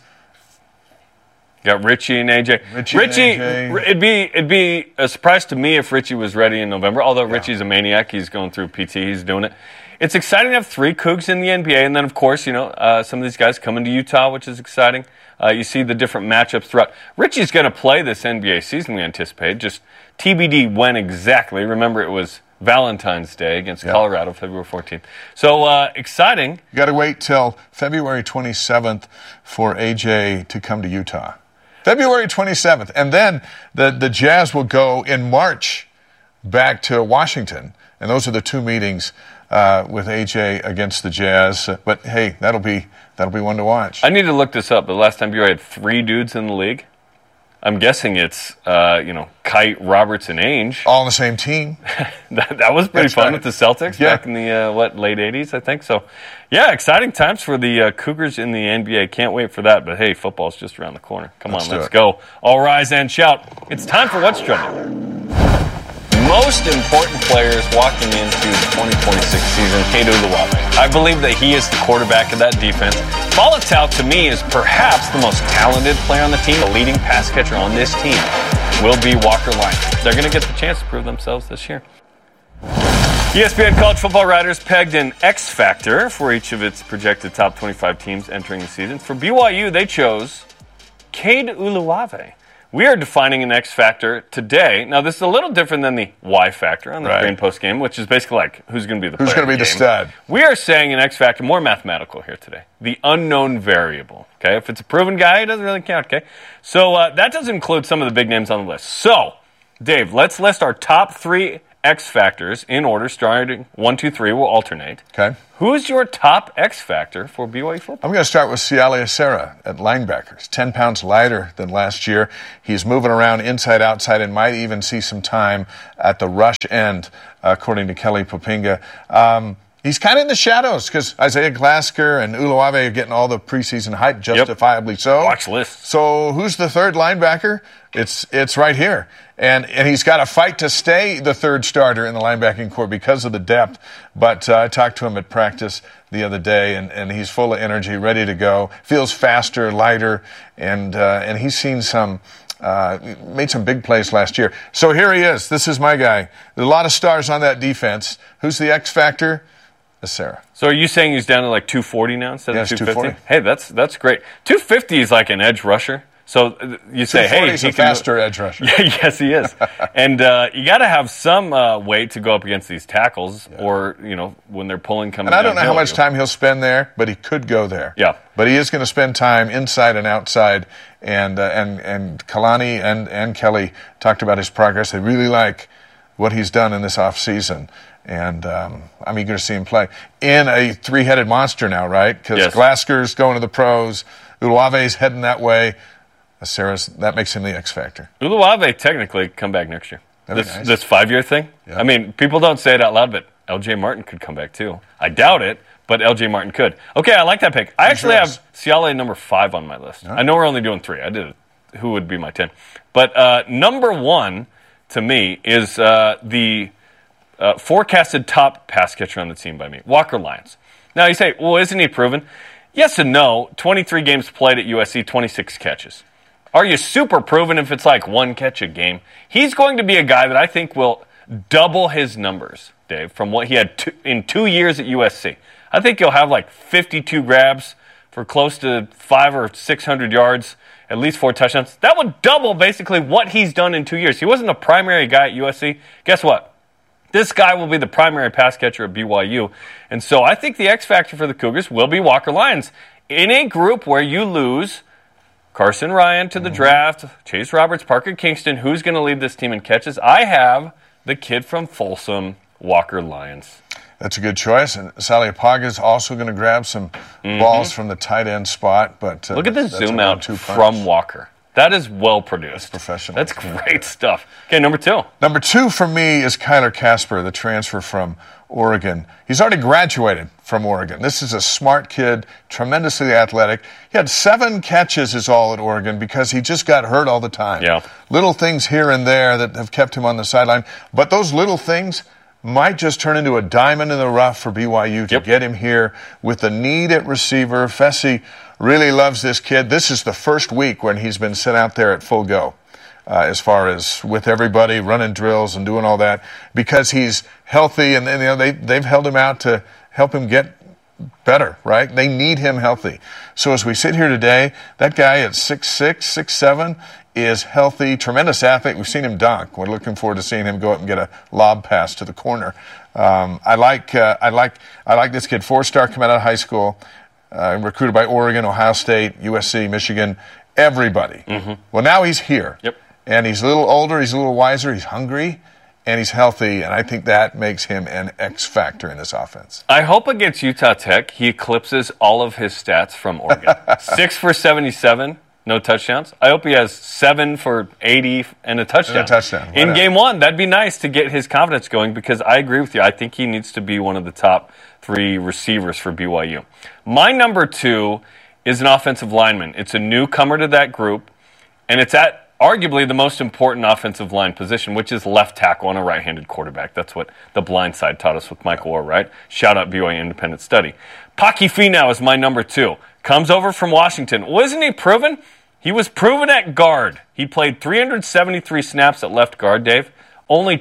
Got Richie and AJ. Richie, it'd be a surprise to me if Richie was ready in November, although Richie's a maniac. He's going through PT. He's doing it. It's exciting to have 3 Cougs in the NBA, and then, of course, some of these guys coming to Utah, which is exciting. You see the different matchups throughout. Richie's going to play this NBA season, we anticipate. Just TBD when exactly. Remember, it was Valentine's Day against Colorado, February 14th. So, exciting. You got to wait till February 27th for AJ to come to Utah. February 27th. And then the Jazz will go in March back to Washington. And those are the 2 meetings with AJ against the Jazz. But hey, that'll be one to watch. I need to look this up. The last time you had 3 dudes in the league, I'm guessing it's Kite, Roberts, and Ainge. All on the same team. that was pretty fun with the Celtics back in the late 80s, I think. So, yeah, exciting times for the Cougars in the NBA. Can't wait for that. But hey, football's just around the corner. Come on, let's go. All rise and shout. It's time for What's Trending. Most important players walking into the 2026 season, Cade Uluwave. I believe that he is the quarterback of that defense. Faletau, to me, is perhaps the most talented player on the team. The leading pass catcher on this team will be Walker Lyons. They're going to get the chance to prove themselves this year. ESPN College Football Writers pegged an X factor for each of its projected top 25 teams entering the season. For BYU, they chose Cade Uluwave. We are defining an X factor today. Now, this is a little different than the Y factor on the Brain Post game, which is basically like who's going to be the player. Who's going to be the stud? We are saying an X factor, more mathematical here today. The unknown variable. Okay, if it's a proven guy, it doesn't really count. Okay, so that does include some of the big names on the list. So, Dave, let's list our top 3 X factors in order, starting 1, 2, 3. We'll alternate. Okay. Who's your top X factor for BYU football? I'm going to start with Siale Esera at linebacker. He's 10 pounds lighter than last year. He's moving around inside, outside, and might even see some time at the rush end, according to Kelly Poppinga. He's kind of in the shadows because Isaiah Glasgow and Uluave are getting all the preseason hype, justifiably so. Watch list. So who's the third linebacker? It's right here. And he's got to fight to stay the third starter in the linebacking corps because of the depth. But I talked to him at practice the other day, and he's full of energy, ready to go. Feels faster, lighter, and he's seen made some big plays last year. So here he is. This is my guy. There's a lot of stars on that defense. Who's the X factor? Esera. So are you saying he's down to like 240 now instead of 250? 240. Hey, that's great. 250 is like an edge rusher. So you say, hey, he's a faster edge rusher. Yes, he is. And you got to have some weight to go up against these tackles, or when they're coming. And I don't know how much time he'll spend there, but he could go there. Yeah. But he is going to spend time inside and outside. And Kalani and Kelly talked about his progress. They really like what he's done in this offseason. And I'm eager to see him play in a 3-headed monster now, right? Because Glasker's going to the pros, Uluave's heading that way. That makes him the X factor. Uluave technically come back next year. This 5-year thing. Yeah. I mean, people don't say it out loud, but L.J. Martin could come back too. I doubt it, but L.J. Martin could. Okay, I like that pick. I actually have Siale number 5 on my list. Right. I know we're only doing 3. I did it. Who would be my 10? But number 1 to me is the forecasted top pass catcher on the team by me, Walker Lyons. Now you say, well, isn't he proven? Yes and no. 23 games played at USC, 26 catches. Are you super proven if it's like 1 catch a game? He's going to be a guy that I think will double his numbers, Dave, from what he had in 2 years at USC. I think he'll have like 52 grabs for close to 500 or 600 yards, at least 4 touchdowns. That would double basically what he's done in 2 years. He wasn't a primary guy at USC. Guess what? This guy will be the primary pass catcher at BYU. And so I think the X factor for the Cougars will be Walker Lyons. In a group where you lose Carson Ryan to the draft, Chase Roberts, Parker Kingston, who's going to lead this team in catches? I have the kid from Folsom, Walker Lyons. That's a good choice. And Sally Apaga is also going to grab some balls from the tight end spot. But look at the zoom out from Walker. That is well produced. That's professional. That's great stuff. Okay, number 2. Number 2 for me is Kyler Casper, the transfer from Oregon. He's already graduated from Oregon. This is a smart kid, tremendously athletic. He had 7 catches is all at Oregon because he just got hurt all the time. Yeah. Little things here and there that have kept him on the sideline. But those little things might just turn into a diamond in the rough for BYU to get him here with the need at receiver. Fessy really loves this kid. This is the first week when he's been sent out there at full go. As far as with everybody running drills and doing all that, because he's healthy, and they've held him out to help him get better, right? They need him healthy. So as we sit here today, that guy at 6'6", 6'7", is healthy, tremendous athlete. We've seen him dunk. We're looking forward to seeing him go up and get a lob pass to the corner. I like this kid, 4-star coming out of high school, recruited by Oregon, Ohio State, USC, Michigan, everybody. Well, now he's here. Yep. And he's a little older, he's a little wiser, he's hungry, and he's healthy, and I think that makes him an X factor in this offense. I hope against Utah Tech he eclipses all of his stats from Oregon. 6 for 77, no touchdowns. I hope he has 7 for 80 and a touchdown. In game 1, that'd be nice to get his confidence going, because I agree with you. I think he needs to be one of the top 3 receivers for BYU. My number 2 is an offensive lineman. It's a newcomer to that group, and it's at arguably the most important offensive line position, which is left tackle on a right-handed quarterback. That's what the blind side taught us with Michael Orr, right? Shout out BYU Independent Study. Paki Finau is my number 2. Comes over from Washington. Wasn't he proven? He was proven at guard. He played 373 snaps at left guard, Dave. Only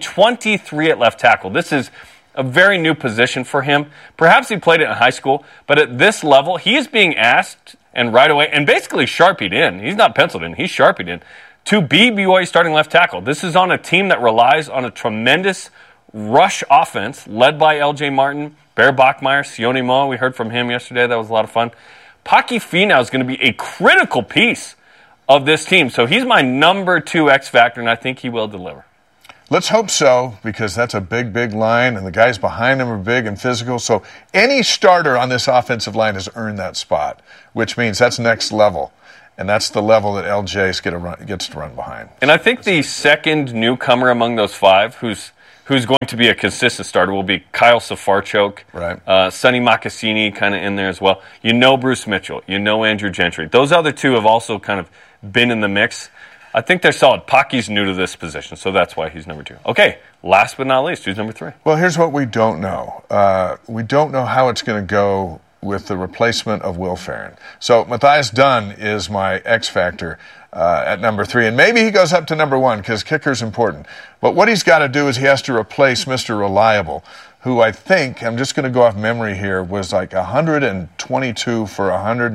23 at left tackle. This is a very new position for him. Perhaps he played it in high school, but at this level, he is being asked, and right away, and basically sharpied in. He's not penciled in. He's sharpied in to be BYU starting left tackle. This is on a team that relies on a tremendous rush offense led by L.J. Martin, Bear Bachmeier, Sione Moa. We heard from him yesterday. That was a lot of fun. Paki Finau is going to be a critical piece of this team. So he's my number 2 X factor, and I think he will deliver. Let's hope so, because that's a big, big line, and the guys behind him are big and physical. So any starter on this offensive line has earned that spot, which means that's next level. And that's the level that LJ gets to run behind. And I think the second newcomer among those 5 who's going to be a consistent starter will be Kyle Safarchuk, right? Sonny Makassini kind of in there as well. You know Bruce Mitchell. You know Andrew Gentry. Those other 2 have also kind of been in the mix. I think they're solid. Paki's new to this position, so that's why he's number 2. Okay, last but not least, who's number 3? Well, here's what we don't know. We don't know how it's going to go with the replacement of Will Farron. So Matthias Dunn is my X factor at number 3, and maybe he goes up to number 1 because kicker's important. But what he's got to do is he has to replace Mr. Reliable, who I think, I'm just going to go off memory here, was like 122 for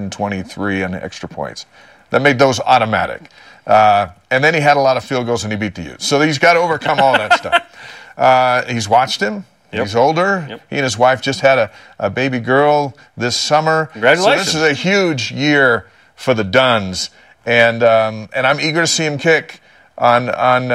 123 and extra points. That made those automatic. And then he had a lot of field goals and he beat the Utes. So he's got to overcome all that stuff. He's watched him. Yep. He's older. Yep. He and his wife just had a baby girl this summer. Congratulations. So this is a huge year for the Dunns. And I'm eager to see him kick on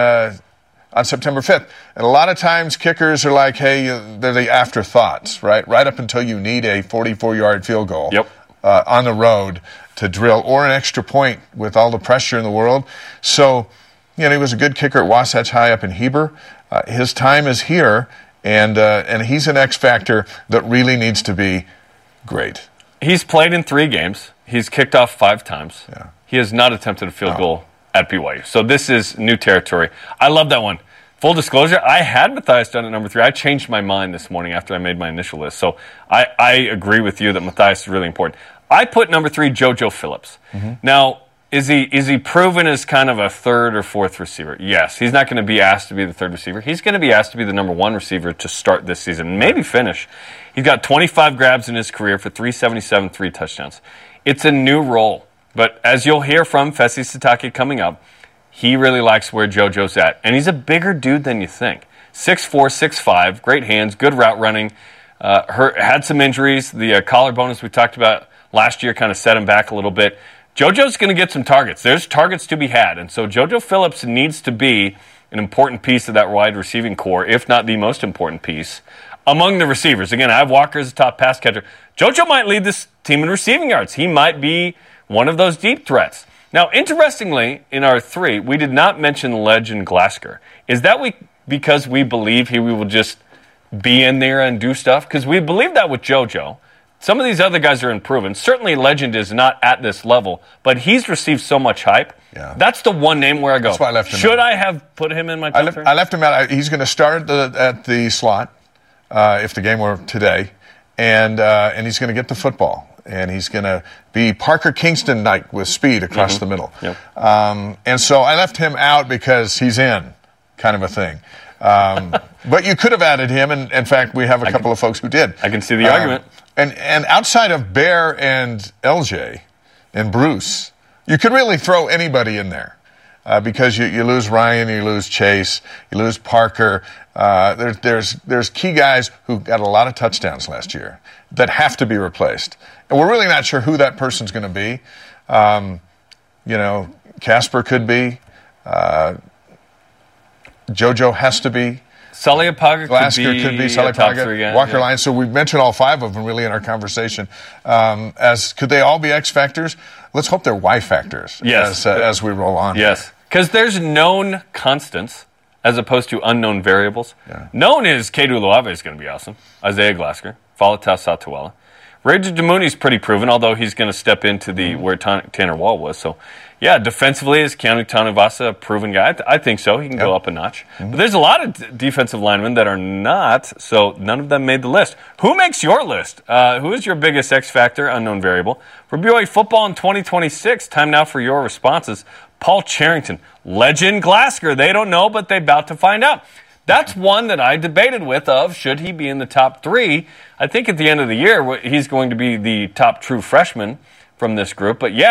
September 5th. And a lot of times kickers are like, hey, they're the afterthoughts, right? Right up until you need a 44-yard field goal on the road to drill, or an extra point with all the pressure in the world. So, he was a good kicker at Wasatch High up in Heber. His time is here, and he's an X factor that really needs to be great. He's played in 3 games. He's kicked off 5 times. Yeah. He has not attempted a field goal at BYU. So this is new territory. I love that one. Full disclosure, I had Matthias Dunn at number 3. I changed my mind this morning after I made my initial list. So I agree with you that Matthias is really important. I put number 3, JoJo Phillips. Mm-hmm. Now, is he proven as kind of a 3rd or 4th receiver? Yes. He's not going to be asked to be the 3rd receiver. He's going to be asked to be the number 1 receiver to start this season, maybe finish. He's got 25 grabs in his career for 377, 3 touchdowns. It's a new role. But as you'll hear from Fesi Sitake coming up, he really likes where JoJo's at. And he's a bigger dude than you think. 6'4", 6'5", great hands, good route running. Had some injuries. The collarbone, as we talked about last year, kind of set him back a little bit. JoJo's going to get some targets. There's targets to be had. And so JoJo Phillips needs to be an important piece of that wide receiving core, if not the most important piece, among the receivers. Again, I have Walker as a top pass catcher. JoJo might lead this team in receiving yards. He might be one of those deep threats. Now, interestingly, in our 3, we did not mention Legend Glasgow. Is that because we believe he will just be in there and do stuff? Because we believe that with JoJo. Some of these other guys are unproven. Certainly Legend is not at this level, but he's received so much hype. Yeah. That's the one name where I go, that's why I left him should out. I have put him in my top 3? I left him out. He's going to start at the slot if the game were today, and he's going to get the football. And he's going to be Parker Kingston-like with speed across the middle. Yep. And so I left him out because he's in, kind of a thing. But you could have added him, and in fact, we have a couple of folks who did. I can see the argument. And outside of Bear and LJ and Bruce, you could really throw anybody in there. Because you lose Ryan, you lose Chase, you lose Parker. There's key guys who got a lot of touchdowns last year that have to be replaced. And we're really not sure who that person's going to be. Casper could be. JoJo has to be. Sully Apaga could be. Sully Apaga, Walker Lyons. So we've mentioned all 5 of them really in our conversation. Could they all be X factors? Let's hope they're Y factors. Yes. As we roll on. Yes. Because there's known constants as opposed to unknown variables. Yeah. Known is Kedu Luave is going to be awesome. Isaiah Glasgow, Falata Satuala. Raja Damuni's pretty proven, although he's going to step into where Tanner Wall was. So, yeah, defensively, is Keanu Tanuvasa a proven guy? I think so. He can go up a notch. Mm-hmm. But there's a lot of defensive linemen that are not, so none of them made the list. Who makes your list? Who is your biggest X factor, unknown variable? For BYU football in 2026, time now for your responses. Paul Charrington, Legend Glasgow. They don't know, but they're about to find out. That's one that I debated with should he be in the top 3. I think at the end of the year, he's going to be the top true freshman from this group. But yeah,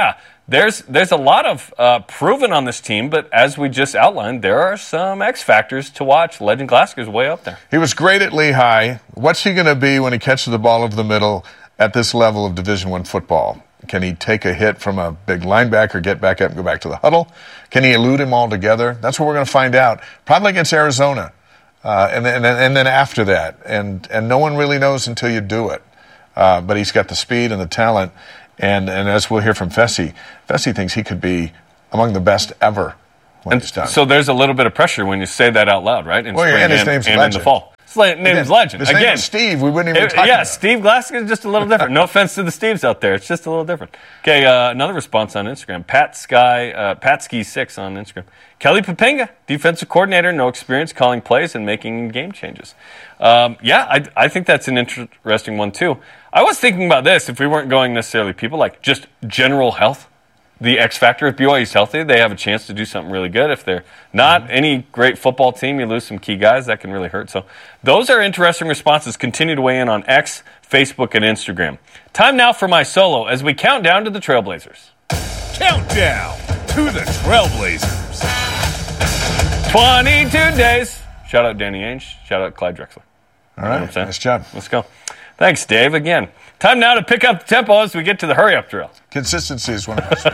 there's a lot of proven on this team, but as we just outlined, there are some X factors to watch. Legend Glasker's way up there. He was great at Lehigh. What's he going to be when he catches the ball over the middle at this level of Division I football? Can he take a hit from a big linebacker, get back up and go back to the huddle? Can he elude him altogether? That's what we're going to find out, probably against Arizona. And then after that. And no one really knows until you do it. But he's got the speed and the talent. And as we'll hear from Fessy thinks he could be among the best ever when he's done. So there's a little bit of pressure when you say that out loud, right? In spring and his name's and in the fall. His name's Legend. His name is Steve. We wouldn't even talk about it. Steve Glasgow is just a little different. No offense to the Steves out there. It's just a little different. Okay, another response on Instagram. Patski6 on Instagram. Kelly Popenga, defensive coordinator, no experience calling plays and making game changes. I think that's an interesting one, too. I was thinking about this, if we weren't going necessarily people, like just general health. The X factor, if BYU's healthy, they have a chance to do something really good. If they're not any great football team, you lose some key guys, that can really hurt. So those are interesting responses. Continue to weigh in on X, Facebook, and Instagram. Time now for my solo as we count down to the Trailblazers. Countdown to the Trailblazers. 22 days. Shout out Danny Ainge. Shout out Clyde Drexler. All right, nice job. Let's go. Thanks, Dave. Again, time now to pick up the tempo as we get to the hurry-up drill. Consistency is one of those things.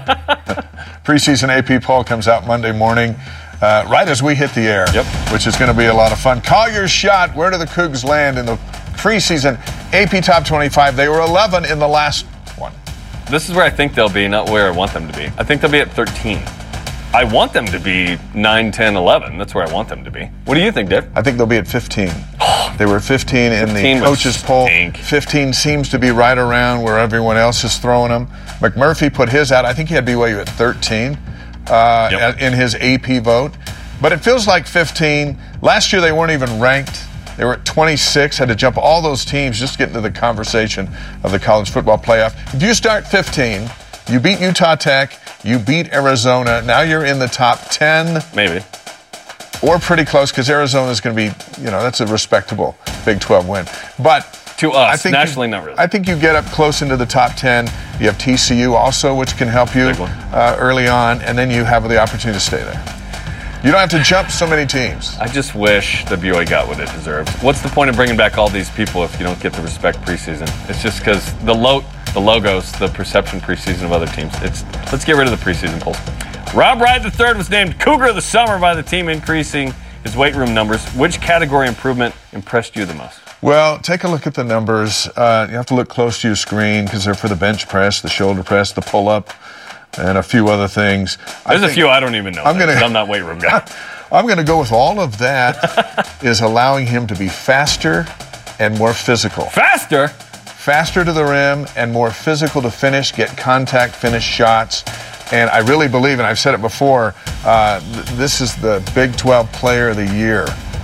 Preseason AP poll comes out Monday morning, right as we hit the air, which is going to be a lot of fun. Call your shot. Where do the Cougs land in the preseason AP Top 25? They were 11 in the last one. This is where I think they'll be, not where I want them to be. I think they'll be at 13. I want them to be 9, 10, 11. That's where I want them to be. What do you think, Dave? I think they'll be at 15. They were 15 in the coaches' poll. 15 seems to be right around where everyone else is throwing them. McMurphy put his out. I think he had BYU at 13 in his AP vote. But it feels like 15. Last year they weren't even ranked. They were at 26, had to jump all those teams just to get into the conversation of the college football playoff. If you start 15, you beat Utah Tech, you beat Arizona, now you're in the top 10. Maybe. Or pretty close, because Arizona is going to be, that's a respectable Big 12 win. But to us, I think nationally, not really. I think you get up close into the top 10. You have TCU also, which can help you early on, and then you have the opportunity to stay there. You don't have to jump so many teams. I just wish the BYU got what it deserved. What's the point of bringing back all these people if you don't get the respect preseason? It's just because the logos, the perception preseason of other teams. Let's get rid of the preseason polls. Rob Wright III was named Cougar of the Summer by the team, increasing his weight room numbers. Which category improvement impressed you the most? Well, take a look at the numbers. You have to look close to your screen because they're for the bench press, the shoulder press, the pull-up, and a few other things. There's a few I don't even know. I'm not weight room guy. I'm going to go with all of that is allowing him to be faster and more physical. Faster? Faster to the rim and more physical to finish, get contact, finish shots. And I really believe, and I've said it before, this is the Big 12 Player of the Year.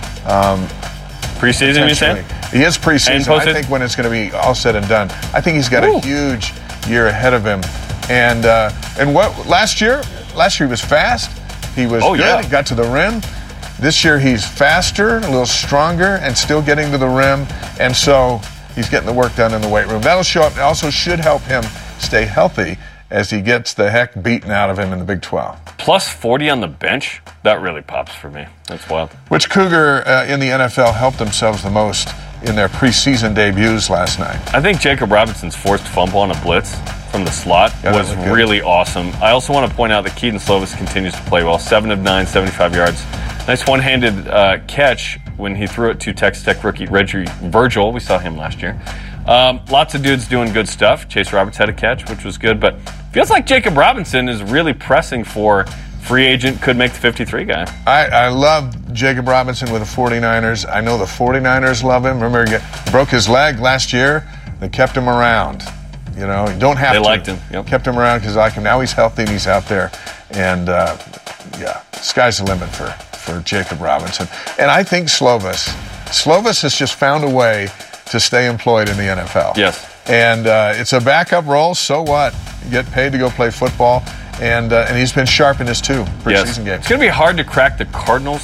Preseason, you saying? He is preseason. I think when it's going to be all said and done, I think he's got a huge year ahead of him. And what last year he was fast. He was good. Yeah. He got to the rim. This year he's faster, a little stronger, and still getting to the rim. And so he's getting the work done in the weight room. That'll show up. It also should help him stay healthy as he gets the heck beaten out of him in the Big 12. Plus 40 on the bench? That really pops for me. That's wild. Which Cougar in the NFL helped themselves the most in their preseason debuts last night? I think Jacob Robinson's forced fumble on a blitz from the slot was really awesome. I also want to point out that Keaton Slovis continues to play well. 7 of 9, 75 yards. Nice one-handed catch when he threw it to Texas Tech rookie Reggie Virgil. We saw him last year. Lots of dudes doing good stuff. Chase Roberts had a catch, which was good, but feels like Jacob Robinson is really pressing for free agent, could make the 53 guy. I love Jacob Robinson with the 49ers. I know the 49ers love him. Remember, he broke his leg last year. They kept him around. You don't have to. They liked him. Yep. Kept him around because they like him. Now he's healthy and he's out there. And, sky's the limit for Jacob Robinson. And I think Slovis has just found a way to stay employed in the NFL. Yes. And it's a backup role, so what? You get paid to go play football, and he's been sharp in his preseason games. It's going to be hard to crack the Cardinals, though.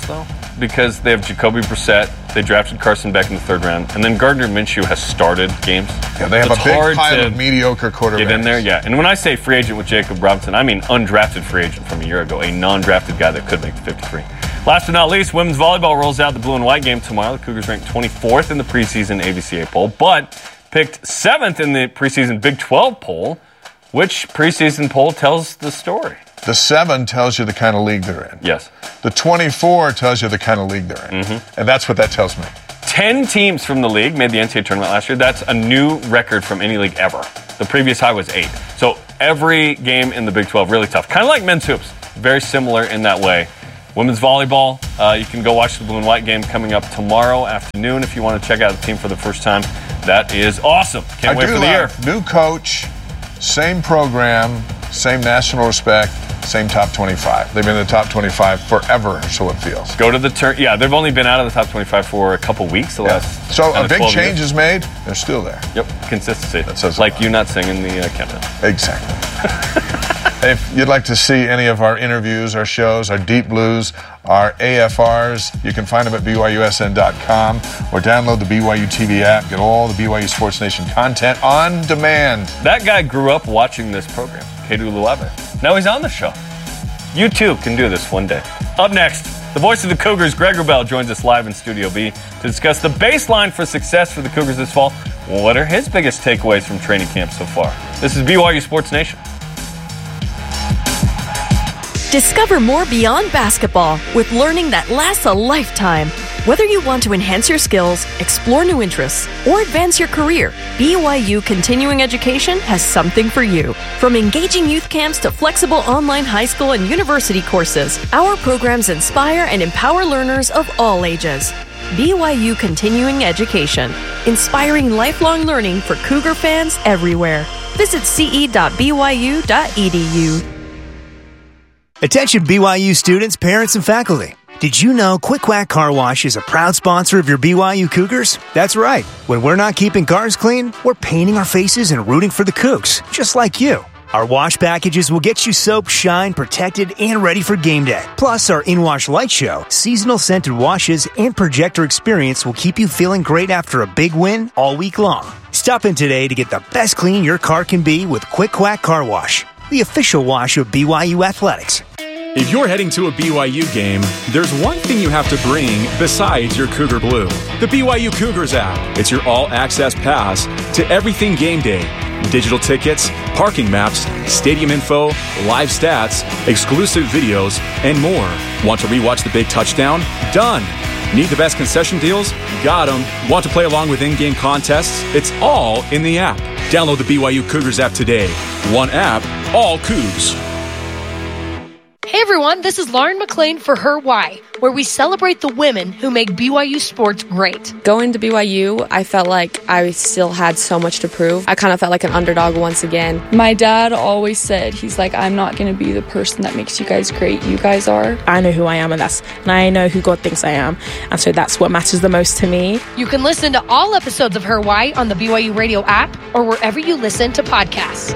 because they have Jacoby Brissett. They drafted Carson Beck in the 3rd round. And then Gardner Minshew has started games. Yeah, they have a big pile of mediocre quarterbacks. Get in there, yeah. And when I say free agent with Jacob Robinson, I mean undrafted free agent from a year ago, a non-drafted guy that could make the 53. Last but not least, women's volleyball rolls out the blue and white game tomorrow. The Cougars ranked 24th in the preseason AVCA poll, but picked 7th in the preseason Big 12 poll. Which preseason poll tells the story? The 7 tells you the kind of league they're in. Yes. The 24 tells you the kind of league they're in. Mm-hmm. And that's what that tells me. 10 teams from the league made the NCAA tournament last year. That's a new record from any league ever. The previous high was 8. So every game in the Big 12, really tough. Kind of like men's hoops. Very similar in that way. Women's volleyball, you can go watch the blue and white game coming up tomorrow afternoon if you want to check out the team for the first time. That is awesome. Can't wait for the year. New coach, same program, same national respect, same top 25. They've been in the top 25 forever, so it feels. Go to the turn. Yeah, they've only been out of the top 25 for a couple weeks. Last so a big change is made. They're still there. Yep, consistency. That says like you not singing the countdown. Exactly. If you'd like to see any of our interviews, our shows, our Deep Blues, our AFRs, you can find them at BYUSN.com or download the BYU TV app. Get all the BYU Sports Nation content on demand. That guy grew up watching this program, Kedu Luave. Now he's on the show. You too can do this one day. Up next, the voice of the Cougars, Greg Wrubell, joins us live in Studio B to discuss the baseline for success for the Cougars this fall. What are his biggest takeaways from training camp so far? This is BYU Sports Nation. Discover more beyond basketball with learning that lasts a lifetime. Whether you want to enhance your skills, explore new interests, or advance your career, BYU Continuing Education has something for you. From engaging youth camps to flexible online high school and university courses, our programs inspire and empower learners of all ages. BYU Continuing Education, inspiring lifelong learning for Cougar fans everywhere. Visit ce.byu.edu. Attention BYU students, parents, and faculty. Did you know Quick Quack Car Wash is a proud sponsor of your BYU Cougars? That's right. When we're not keeping cars clean, we're painting our faces and rooting for the Cougs, just like you. Our wash packages will get you soaked, shine, protected, and ready for game day. Plus, our In-Wash Light Show, seasonal scented washes, and projector experience will keep you feeling great after a big win all week long. Stop in today to get the best clean your car can be with Quick Quack Car Wash, the official wash of BYU Athletics. If you're heading to a BYU game, there's one thing you have to bring besides your Cougar Blue. The BYU Cougars app. It's your all-access pass to everything game day. Digital tickets, parking maps, stadium info, live stats, exclusive videos, and more. Want to rewatch the big touchdown? Done. Need the best concession deals? Got them. Want to play along with in-game contests? It's all in the app. Download the BYU Cougars app today. One app, all Cougs. Hey everyone, this is Lauren McLean for Her Why, where we celebrate the women who make BYU sports great. Going to BYU, I felt like I still had so much to prove. I kind of felt like an underdog once again. My dad always said, he's like, I'm not going to be the person that makes you guys great. You guys are. I know who I am, and I know who God thinks I am. And so that's what matters the most to me. You can listen to all episodes of Her Why on the BYU Radio app or wherever you listen to podcasts.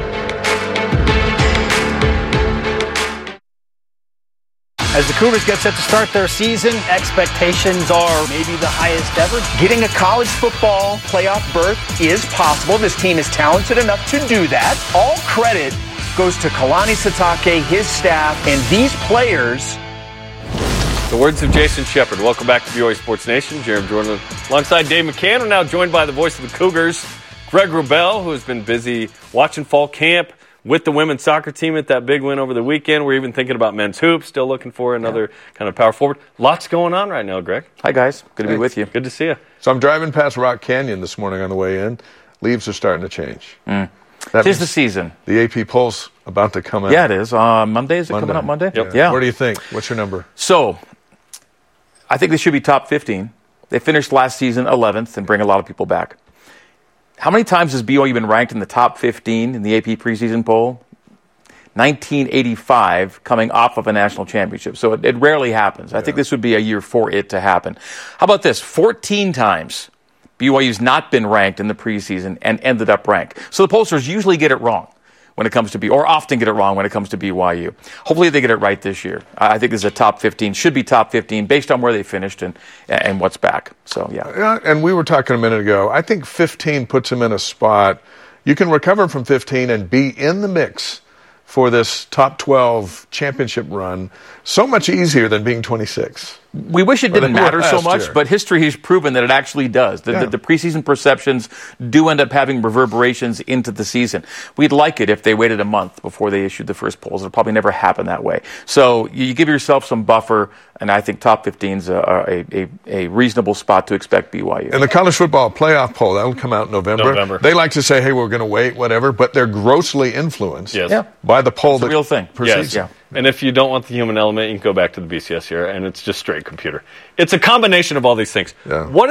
As the Cougars get set to start their season, expectations are maybe the highest ever. Getting a college football playoff berth is possible. This team is talented enough to do that. All credit goes to Kalani Sitake, his staff, and these players. The words of Jason Shepard. Welcome back to BYU Sports Nation. Jeremy Jordan alongside Dave McCann. We're now joined by the voice of the Cougars, Greg Wrubell, who has been busy watching fall camp with the women's soccer team at that big win over the weekend. We're even thinking about men's hoops, still looking for another kind of power forward. Lots going on right now, Greg. Hi, guys. Good to be with you. Good to see you. So I'm driving past Rock Canyon this morning on the way in. Leaves are starting to change. Tis the season. The AP poll's about to come out. Yeah, it is. Monday, is it coming up Monday? Yep. Yeah. What do you think? What's your number? So, I think they should be top 15. They finished last season 11th and bring a lot of people back. How many times has BYU been ranked in the top 15 in the AP preseason poll? 1985, coming off of a national championship. So it rarely happens. I think this would be a year for it to happen. How about this? 14 times BYU's not been ranked in the preseason and ended up ranked. So the pollsters usually get it wrong. when it comes to or often get it wrong when it comes to BYU. Hopefully they get it right this year. I think this is a top 15, should be top 15 based on where they finished and what's back. So, yeah. And we were talking a minute ago, I think 15 puts them in a spot. You can recover from 15 and be in the mix for this top 12 championship run so much easier than being 26. We wish it didn't matter so much, but history has proven that it actually does. The preseason perceptions do end up having reverberations into the season. We'd like it if they waited a month before they issued the first polls. It'll probably never happen that way. So you give yourself some buffer, and I think top 15 is a reasonable spot to expect BYU. And the college football playoff poll, that'll come out in November. They like to say, hey, we're going to wait, whatever, but they're grossly influenced by the poll. It's a real thing. Proceeds. Yes. And if you don't want the human element, you can go back to the BCS here, and it's just straight computer. It's a combination of all these things. Yeah. What